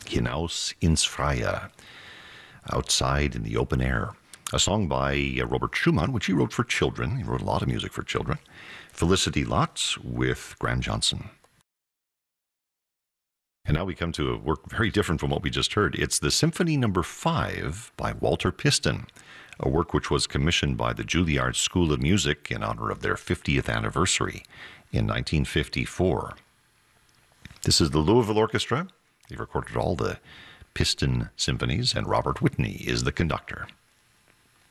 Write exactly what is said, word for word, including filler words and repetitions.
Hinaus ins Freie, outside in the open air. A song by uh, Robert Schumann, which he wrote for children. He wrote a lot of music for children. Felicity Lotz with Graham Johnson. And now we come to a work very different from what we just heard. It's the Symphony Number Five by Walter Piston, a work which was commissioned by the Juilliard School of Music in honor of their fiftieth anniversary in nineteen fifty-four. This is the Louisville Orchestra. They've recorded all the Piston symphonies, and Robert Whitney is the conductor.